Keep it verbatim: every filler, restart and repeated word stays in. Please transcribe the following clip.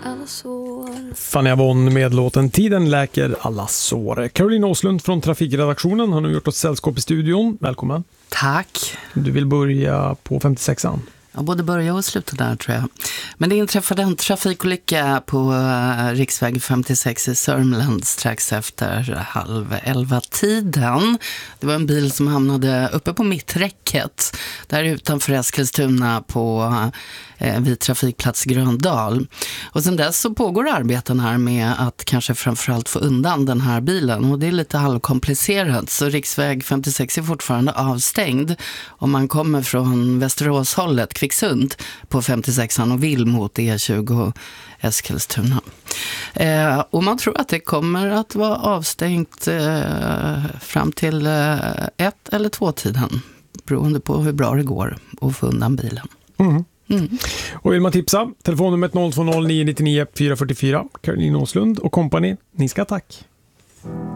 alla sår. Fanny Avon med låten Tiden läker alla sår. Caroline Åslund från Trafikredaktionen har nu gjort ett sällskap i studion. Välkommen. Tack. Du vill börja på femtiosexan. Jag både börja och sluta där, tror jag. Men det inträffade en trafikolycka på uh, riksväg femtiosex i Sörmland strax efter halv elva tiden. Det var en bil som hamnade uppe på mitträcket där utanför Eskilstuna på uh, vid trafikplats Gröndal. Och sen dess så pågår arbeten här med att kanske framförallt få undan den här bilen. Och det är lite halvkomplicerat, så riksväg femtiosex är fortfarande avstängd om man kommer från Västeråshållet, Kvicksund på femtiosexan och vill mot E tjugo Eskilstuna. Eh, och man tror att det kommer att vara avstängt eh, fram till eh, ett eller två tiden, beroende på hur bra det går att få undan bilen. Mm. Mm. Och vill man tipsa, telefonnumret noll två noll nio nio nio fyra fyra fyra, Caroline Åslund och kompani, ni ska tack.